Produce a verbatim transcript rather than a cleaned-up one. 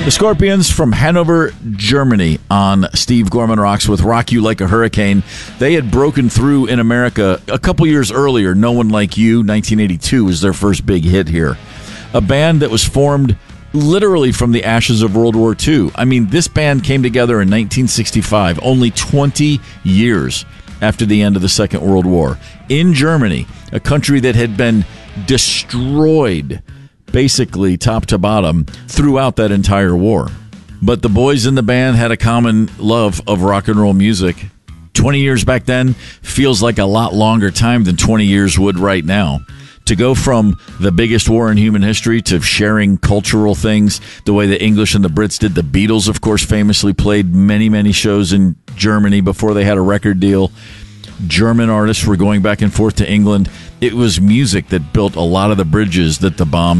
The Scorpions from Hanover, Germany on Steve Gorman Rocks with Rock You Like a Hurricane. They had broken through in America a couple years earlier. No One Like You, nineteen eighty-two, was their first big hit here. A band that was formed literally from the ashes of World War Two. I mean, this band came together in nineteen sixty-five, only twenty years after the end of the Second World War. In Germany, a country that had been destroyed basically top to bottom throughout that entire war. But the boys in the band had a common love of rock and roll music. twenty years back then feels like a lot longer time than twenty years would right now. To go from the biggest war in human history to sharing cultural things the way the English and the Brits did. The Beatles, of course, famously played many, many shows in Germany before they had a record deal. German artists were going back and forth to England. It was music that built a lot of the bridges that the bomb